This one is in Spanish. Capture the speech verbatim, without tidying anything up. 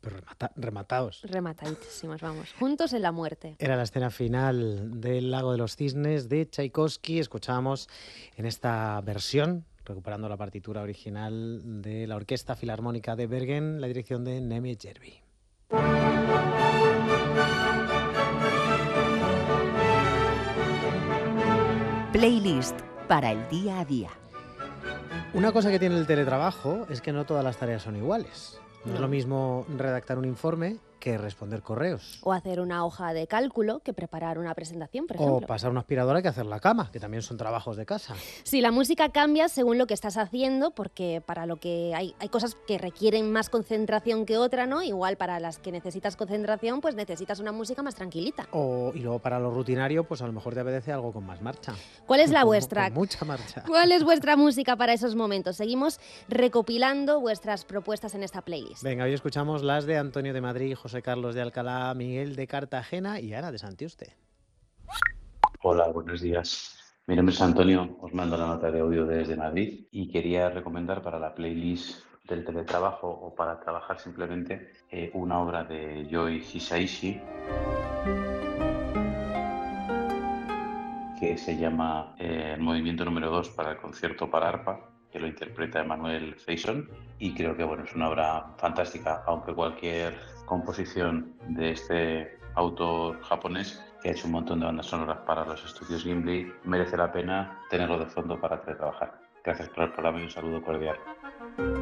pero remata- rematados. Rematadísimos, vamos. Juntos en la muerte. Era la escena final del Lago de los Cisnes de Tchaikovsky. Escuchábamos en esta versión, recuperando la partitura original de la Orquesta Filarmónica de Bergen, la dirección de Nemi Järvi. Playlist para el día a día. Una cosa que tiene el teletrabajo es que no todas las tareas son iguales. No, No. es lo mismo redactar un informe que responder correos. O hacer una hoja de cálculo que preparar una presentación, por O ejemplo. pasar una aspiradora que hacer la cama, que también son trabajos de casa. Sí, la música cambia según lo que estás haciendo, porque para lo que hay, hay cosas que requieren más concentración que otra, ¿no? Igual para las que necesitas concentración, pues necesitas una música más tranquilita. O, y luego para lo rutinario, pues a lo mejor te apetece algo con más marcha. ¿Cuál es la Con- vuestra? Con mucha marcha. ¿Cuál es vuestra música para esos momentos? Seguimos recopilando vuestras propuestas en esta playlist. Venga, hoy escuchamos las de Antonio de Madrid, José Carlos de Alcalá, Miguel de Cartagena y Ana de Santiuste. Hola, buenos días. Mi nombre es Antonio, os mando la nota de audio desde Madrid y quería recomendar para la playlist del teletrabajo o para trabajar simplemente eh, una obra de Yoi Hisaishi que se llama eh, el movimiento número dos para el concierto para arpa, que lo interpreta Emanuel Feison, y creo que bueno, es una obra fantástica, aunque cualquier composición de este autor japonés, que ha hecho un montón de bandas sonoras para los estudios Ghibli, merece la pena tenerlo de fondo para teletrabajar. Gracias por el programa y un saludo cordial.